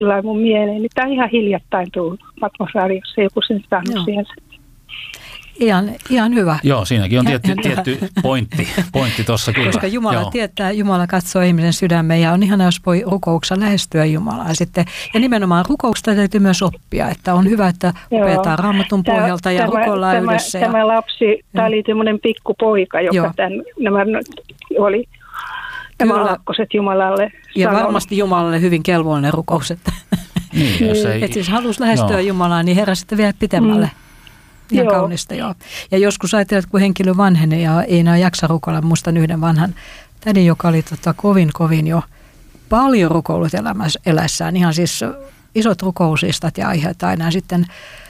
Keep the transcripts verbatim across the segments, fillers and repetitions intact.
sillä mun mieleen. Tämä on ihan hiljattain tullut Patmosradiossa, joku sen saanut siihen. Ihan, ihan hyvä. Joo, siinäkin on tietty, tietty pointti, pointti tuossa kyllä. Koska Jumala Joo. tietää, Jumala katsoo ihmisen sydämeen ja on ihana, jos voi rukouksessa lähestyä Jumalaa sitten. Ja nimenomaan rukouksesta täytyy myös oppia, että on hyvä, että opetetaan Raamatun pohjalta tämä, ja rukoillaan tämä, yhdessä. Tämä ja... lapsi, tämä oli semmoinen pikkupoika, joka tämän, nämä oli nämä aakkoset Jumalalle ja sanonut. varmasti Jumalalle hyvin kelvollinen rukous. Että niin, jos ei... et siis halusi lähestyä no. Jumalaa, niin Herra sitten vielä pitemmälle. Mm. Ihan joo. Kaunista, joo. Ja joskus ajattelet, kun henkilö vanhenee ja ei enää jaksa rukoilla. Muistan yhden vanhan tädin, joka oli tota, kovin, kovin jo paljon rukoillut elässään. Ihan siis isot rukousistat ja aiheet aina. Ja sitten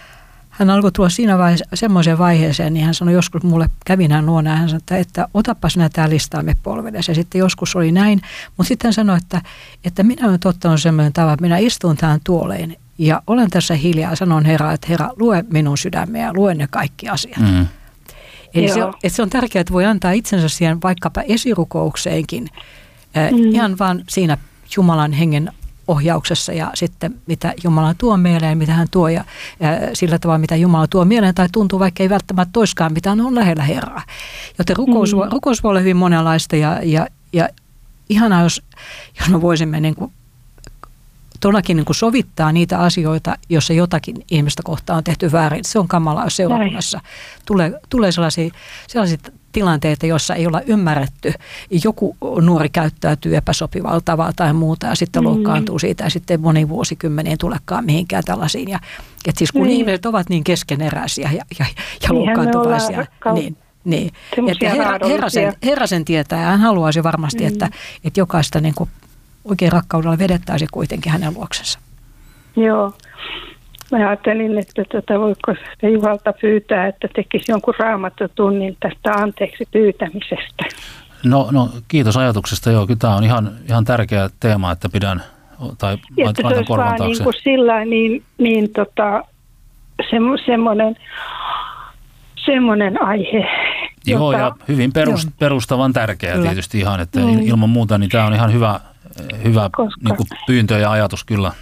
hän alkoi tulla siinä vaiheessa, semmoiseen vaiheeseen, niin hän sanoi joskus mulle, kävin hän luona, hän sanoi, että, että otapas nämä tämä listaamme polvedessa. Ja sitten joskus oli näin, mutta sitten hän sanoi, että, että minä olen ottanut semmoinen tava, että minä istun tähän tuoleen. Ja olen tässä hiljaa, sanon Herra, että Herra, lue minun sydämeä ja lue ne kaikki asiat. Mm. Eli se, että se on tärkeää, että voi antaa itsensä siihen vaikkapa esirukoukseenkin, äh, mm. ihan vaan siinä Jumalan hengen ohjauksessa ja sitten mitä Jumala tuo mieleen, mitä hän tuo ja äh, sillä tavalla, mitä Jumala tuo mieleen tai tuntuu, vaikka ei välttämättä toiskaan, mitä on lähellä Herraa. Joten rukous, mm. rukous voi olla hyvin monenlaista ja, ja, ja ihanaa, jos, jos me voisimme niin kuin todellakin niin kuin sovittaa niitä asioita, joissa jotakin ihmistä kohtaan on tehty väärin. Se on kamalaa, jos seurakunnassa tulee, tulee sellaisia, sellaisia tilanteita, joissa ei olla ymmärretty. Joku nuori käyttäytyy epäsopivalla tavalla tai muuta ja sitten mm. loukkaantuu siitä ja sitten moni vuosikymmenen tulekaan mihinkään tällaisiin. Ja, et siis kun mm. ihmiset ovat niin keskeneräisiä ja, ja, ja loukkaantuvaisia, niin, niin. Että herra, herra, sen, herra sen tietää ja hän haluaisi varmasti, mm. että, että jokaista niin kuin oikein rakkaudella vedettäisiin kuitenkin hänen luoksensa. Joo. Mä ajattelin, että tota, voiko se Juhalta pyytää, että tekisi jonkun raamattotunnin tästä anteeksi pyytämisestä. No, no kiitos ajatuksesta. Joo, kyllä tämä on ihan, ihan tärkeä teema, että pidän tai että laitan korvan taakse. Niin kuin sillä niin, niin tota, se, semmoinen, semmoinen aihe. Joo, jota, ja hyvin perust, perustavan tärkeä kyllä. Tietysti ihan, että mm. ilman muuta niin tämä on ihan hyvä, hyvä niin kuin pyyntö ja ajatus kyllä.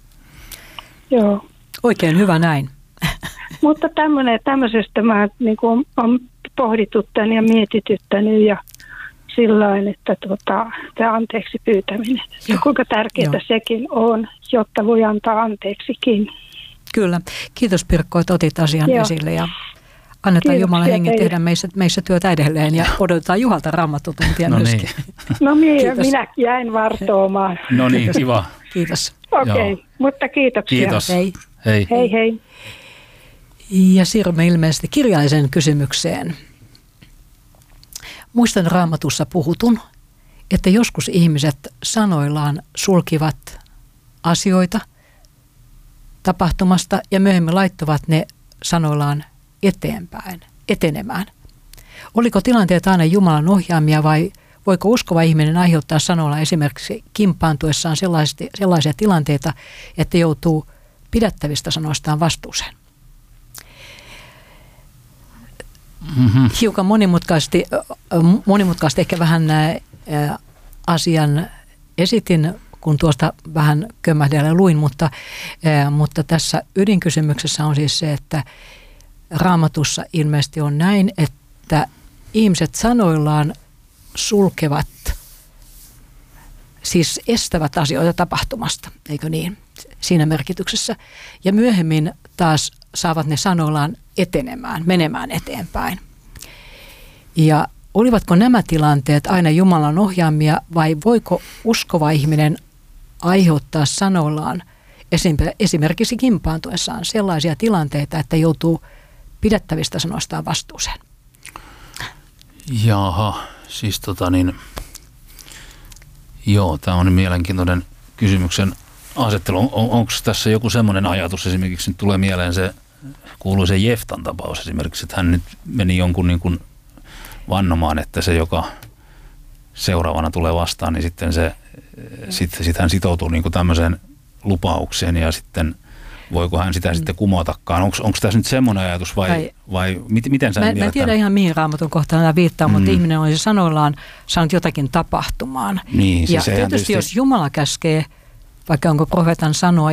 Joo. Oikein hyvä näin. Mutta tämmöisestä mä niin kuin olen pohdituttanut ja mietityttänyt ja sillain, että tuota, tämä anteeksi pyytäminen. Ja kuinka tärkeää Joo. sekin on, jotta voi antaa anteeksikin. Kyllä. Kiitos Pirkko, että otit asian Joo. esille ja annetaan Kiitoksia Jumalan hengen tehdä meissä, meissä työtä edelleen ja odotetaan Juhalta raamattotuntia no myöskin. Niin. No minä, minä jäin vartoomaan. No niin, kiva. Kiitos. Okei, okay, mutta kiitoksia. Kiitos. Hei. Hei. Hei hei. Ja siirrymme ilmeisesti kirjallisen kysymykseen. Muistan Raamatussa puhutun, että joskus ihmiset sanoillaan sulkivat asioita tapahtumasta ja myöhemmin laittovat ne sanoillaan eteenpäin, etenemään. Oliko tilanteet aina Jumalan ohjaamia vai voiko uskova ihminen aiheuttaa sanoilla esimerkiksi kimpaantuessaan sellaisia tilanteita, että joutuu pidättävistä sanoistaan vastuuseen? Mm-hmm. Hiukan monimutkaisesti, monimutkaisesti ehkä vähän asian esitin, kun tuosta vähän kömmähdellä luin, mutta, mutta tässä ydinkysymyksessä on siis se, että Raamatussa ilmeisesti on näin, että ihmiset sanoillaan sulkevat, siis estävät asioita tapahtumasta, eikö niin, siinä merkityksessä. Ja myöhemmin taas saavat ne sanoillaan etenemään, menemään eteenpäin. Ja olivatko nämä tilanteet aina Jumalan ohjaamia vai voiko uskova ihminen aiheuttaa sanoillaan esimerkiksi kimpaantuessaan sellaisia tilanteita, että joutuu pidättävistä sanoistaan vastuuseen? Jaha, siis tota niin, joo, tämä on mielenkiintoinen kysymyksen asettelu. On, on, onko tässä joku semmoinen ajatus, esimerkiksi nyt tulee mieleen se kuuluisen Jeftan tapaus esimerkiksi, että hän nyt meni jonkun niin kuin vannomaan, että se, joka seuraavana tulee vastaan, niin sitten se, sit, sit hän sitoutuu niin kuin tämmöiseen lupaukseen ja sitten voiko hän sitä mm. sitten kumotakaan? Onko, onko tässä nyt semmoinen ajatus vai, vai, vai mit, miten sä mä, mä en tiedä ihan mihin Raamatun kohtaan nämä viittaa, mm. mutta ihminen olisi sanoillaan saanut jotakin tapahtumaan. Niin, siis ja tietysti, tietysti jos Jumala käskee vaikka onko profeetan sanoa